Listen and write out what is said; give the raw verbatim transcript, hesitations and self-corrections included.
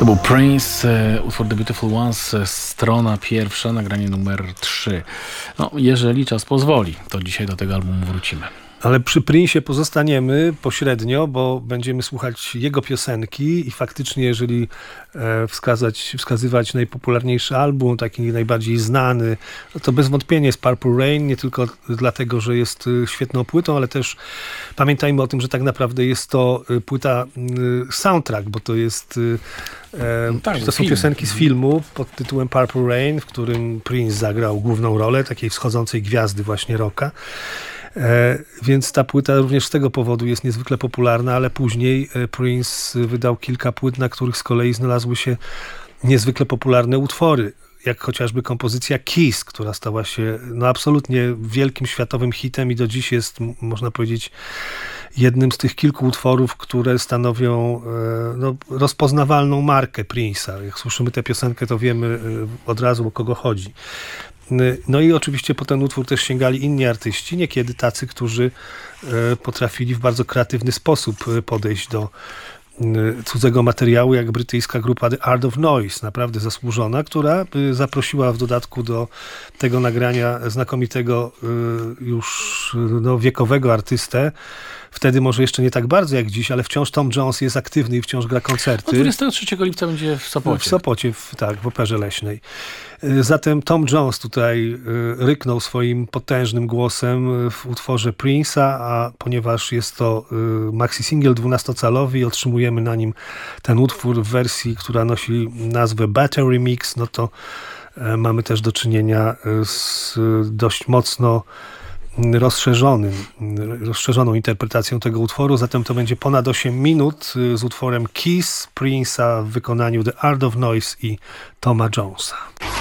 To był Prince, utwór The Beautiful Ones, strona pierwsza, nagranie numer trzy. No, jeżeli czas pozwoli, to dzisiaj do tego albumu wrócimy. Ale przy Prince'ie pozostaniemy pośrednio, bo będziemy słuchać jego piosenki i faktycznie, jeżeli e, wskazać, wskazywać najpopularniejszy album, taki najbardziej znany, no to bez wątpienia jest Purple Rain, nie tylko dlatego, że jest świetną płytą, ale też pamiętajmy o tym, że tak naprawdę jest to płyta soundtrack, bo to jest e, tak, to są film. piosenki z filmu pod tytułem Purple Rain, w którym Prince zagrał główną rolę takiej wschodzącej gwiazdy właśnie rocka. E, więc ta płyta również z tego powodu jest niezwykle popularna, ale później Prince wydał kilka płyt, na których z kolei znalazły się niezwykle popularne utwory, jak chociażby kompozycja Kiss, która stała się no, absolutnie wielkim światowym hitem i do dziś jest, można powiedzieć, jednym z tych kilku utworów, które stanowią e, no, rozpoznawalną markę Prince'a. Jak słyszymy tę piosenkę, to wiemy od razu, o kogo chodzi. No i oczywiście po ten utwór też sięgali inni artyści, niekiedy tacy, którzy potrafili w bardzo kreatywny sposób podejść do cudzego materiału, jak brytyjska grupa The Art of Noise, naprawdę zasłużona, która zaprosiła w dodatku do tego nagrania znakomitego już no, wiekowego artystę. Wtedy może jeszcze nie tak bardzo jak dziś, ale wciąż Tom Jones jest aktywny i wciąż gra koncerty. No, dwudziestego trzeciego lipca będzie w Sopocie. W Sopocie, w, tak, w Operze Leśnej. Zatem Tom Jones tutaj ryknął swoim potężnym głosem w utworze Prince'a, a ponieważ jest to maxi single dwunastocalowy i otrzymujemy na nim ten utwór w wersji, która nosi nazwę Battery Mix, no to mamy też do czynienia z dość mocno rozszerzonym, rozszerzoną interpretacją tego utworu, zatem to będzie ponad osiem minut z utworem Kiss Prince'a w wykonaniu The Art of Noise i Toma Jonesa.